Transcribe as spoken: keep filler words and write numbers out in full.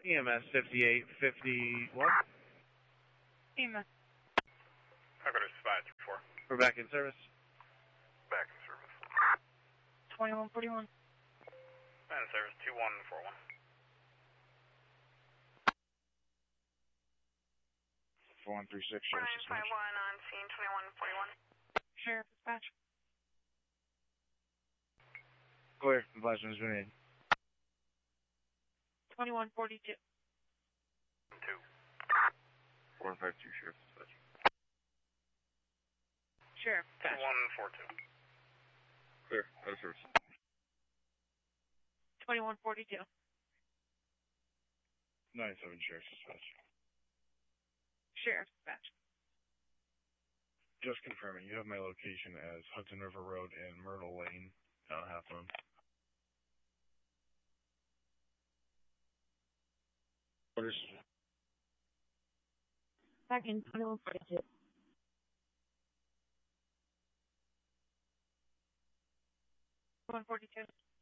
E M S fifty-eight fifty-one. E M S. Echo five three four. We're back in service. Back in service. twenty-one forty-one. Back in service two one four one. four one three six, Brian five one on scene twenty-one forty-one. Sheriff dispatch. Clear. Advisement has been made. twenty-one forty-two. Two. four five two, Sheriff dispatch. Sheriff dispatch. two one four two. Clear. Out of service. twenty-one forty-two. nine seven, Sheriff dispatch. Sheriff dispatch. Just confirming, you have my location as Hudson River Road and Myrtle Lane, down Half Moon. Orders. Back in twenty-one forty-two. one forty-two.